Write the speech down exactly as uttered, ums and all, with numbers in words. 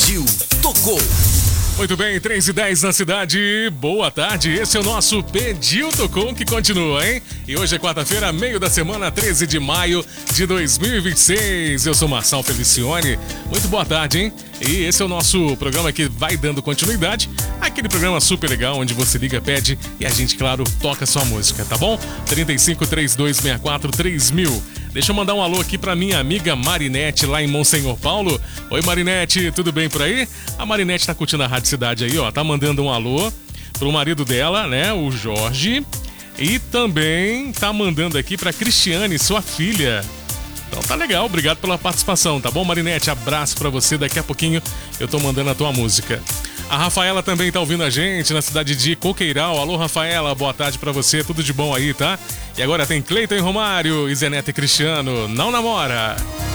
Pediu, tocou. Muito bem, três e dez na cidade. Boa tarde, esse é o nosso Pediu, tocou, que continua, hein? E hoje é quarta-feira, meio da semana, treze de maio de dois mil e vinte e seis. Eu sou Marçal Felicione. Muito boa tarde, hein? E esse é o nosso programa que vai dando continuidade. Aquele programa super legal, onde você liga, pede e a gente, claro, toca sua música, tá bom? trinta e cinco, trinta e dois, sessenta e quatro, três mil. Deixa eu mandar um alô aqui pra minha amiga Marinete, lá em Monsenhor Paulo. Oi, Marinete, tudo bem por aí? A Marinete tá curtindo a Rádio Cidade aí, ó. Tá mandando um alô pro marido dela, né, o Jorge. E também tá mandando aqui pra Cristiane, sua filha. Então tá legal, obrigado pela participação, tá bom, Marinete? Abraço pra você, daqui a pouquinho eu tô mandando a tua música. A Rafaela também tá ouvindo a gente na cidade de Coqueiral. Alô, Rafaela, boa tarde pra você, tudo de bom aí, tá? E agora tem Cleiton e Romário, e Zenete e Cristiano, Não Namora.